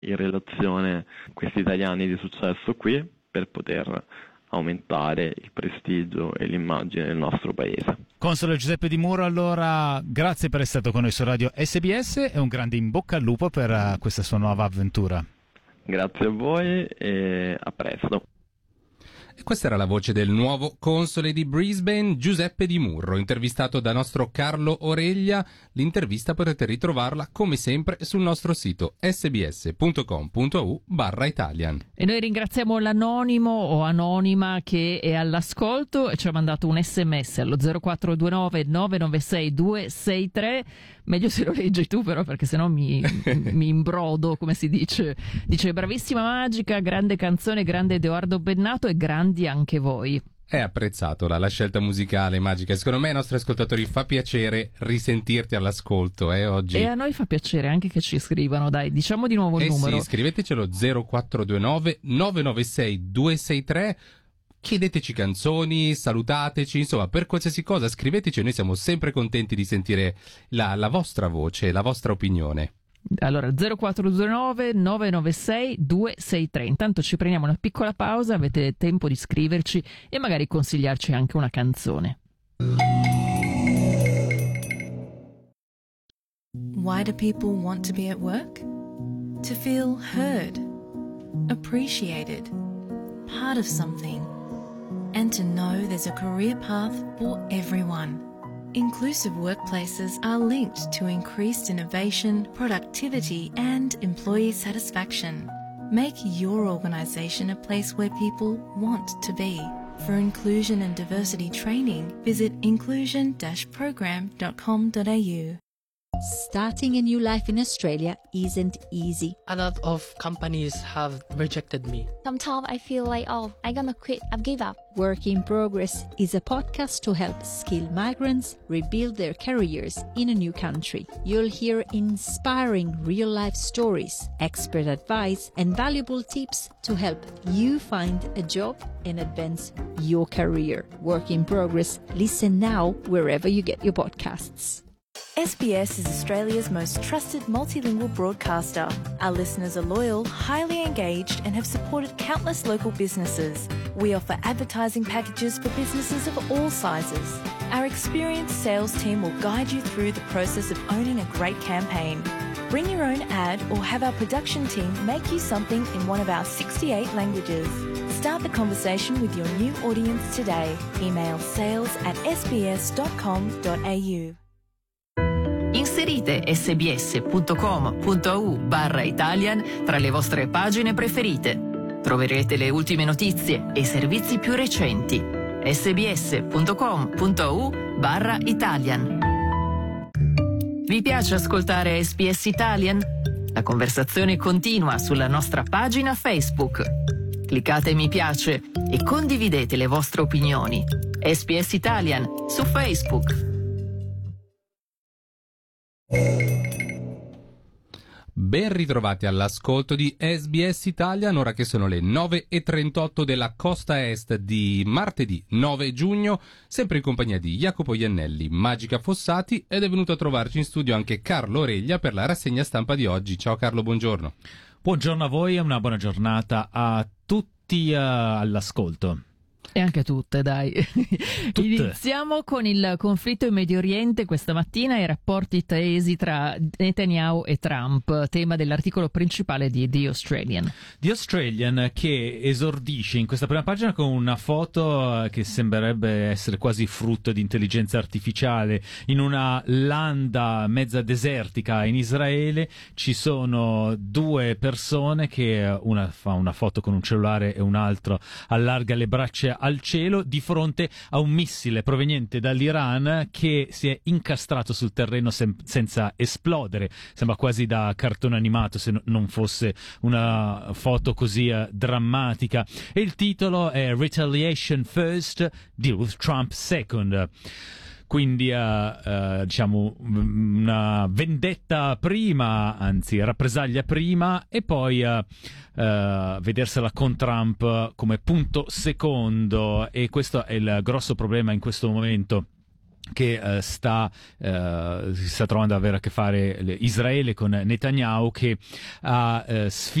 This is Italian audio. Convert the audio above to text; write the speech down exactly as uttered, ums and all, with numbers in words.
in relazione a questi italiani di successo qui per poter aumentare il prestigio e l'immagine del nostro paese. Console Giuseppe Di Muro, allora grazie per essere stato con noi su Radio S B S e un grande in bocca al lupo per uh, questa sua nuova avventura. Grazie a voi e a presto. E questa era la voce del nuovo console di Brisbane, Giuseppe Di Murro, intervistato da nostro Carlo Oreglia. L'intervista potete ritrovarla come sempre sul nostro sito sbs.com.au barra Italian. E noi ringraziamo l'anonimo o anonima che è all'ascolto e ci ha mandato un sms allo zero quattro due nove nove nove sei due sei tre. Meglio se lo leggi tu però, perché sennò mi, mi imbrodo, come si dice. Dice: bravissima Magica, grande canzone, grande Edoardo Bennato e grandi anche voi. È apprezzato la, la scelta musicale, Magica. Secondo me ai nostri ascoltatori fa piacere risentirti all'ascolto eh, oggi. E a noi fa piacere anche che ci scrivano, dai, diciamo di nuovo il eh numero. Sì, scrivetecelo zero quattro due nove nove nove sei due sei tre. Chiedeteci canzoni, salutateci, insomma, per qualsiasi cosa scriveteci, noi siamo sempre contenti di sentire la, la vostra voce, la vostra opinione. Allora, zero quattro due nove nove nove sei due sei tre. Intanto ci prendiamo una piccola pausa, avete tempo di scriverci e magari consigliarci anche una canzone. Why do people want to be at work? To feel heard, appreciated, part of something, and to know there's a career path for everyone. Inclusive workplaces are linked to increased innovation, productivity, and employee satisfaction. Make your organisation a place where people want to be. For inclusion and diversity training, visit inclusion dash program dot com dot a u. Starting a new life in Australia isn't easy. A lot of companies have rejected me. Sometimes I feel like, oh, I'm gonna quit, I've give up. Work in Progress is a podcast to help skilled migrants rebuild their careers in a new country. You'll hear inspiring real-life stories, expert advice, and valuable tips to help you find a job and advance your career. Work in Progress. Listen now wherever you get your podcasts. S B S is Australia's most trusted multilingual broadcaster. Our listeners are loyal, highly engaged, and have supported countless local businesses. We offer advertising packages for businesses of all sizes. Our experienced sales team will guide you through the process of owning a great campaign. Bring your own ad or have our production team make you something in one of our sixty-eight languages. Start the conversation with your new audience today. Email sales at s b s dot com dot a u. Inserite sbs.com.au barra Italian tra le vostre pagine preferite. Troverete le ultime notizie e servizi più recenti. sbs.com.au barra Italian. Vi piace ascoltare S B S Italian? La conversazione continua sulla nostra pagina Facebook. Cliccate mi piace e condividete le vostre opinioni. S B S Italian su Facebook. Ben ritrovati all'ascolto di S B S Italian, ora che sono le nove e trentotto della costa est di martedì nove giugno, sempre in compagnia di Jacopo Iannelli, Magica Fossati, ed è venuto a trovarci in studio anche Carlo Oreglia per la rassegna stampa di oggi. Ciao Carlo, buongiorno. Buongiorno a voi e una buona giornata a tutti uh, all'ascolto. E anche tutte, dai. Tutte. Iniziamo con il conflitto in Medio Oriente questa mattina e i rapporti tesi tra Netanyahu e Trump, tema dell'articolo principale di The Australian. The Australian, che esordisce in questa prima pagina con una foto che sembrerebbe essere quasi frutto di intelligenza artificiale. In una landa mezza desertica in Israele ci sono due persone che una fa una foto con un cellulare e un altro allarga le braccia al cielo di fronte a un missile proveniente dall'Iran che si è incastrato sul terreno sem- senza esplodere. Sembra quasi da cartone animato, se no- non fosse una foto così uh, drammatica. E il titolo è Retaliation First, Deal with Trump Second. Quindi uh, uh, diciamo una vendetta prima, anzi rappresaglia prima, e poi uh, uh, vedersela con Trump come punto secondo. E questo è il grosso problema in questo momento che eh, sta, eh, si sta trovando ad avere a che fare Israele con Netanyahu, che ha eh, sfidato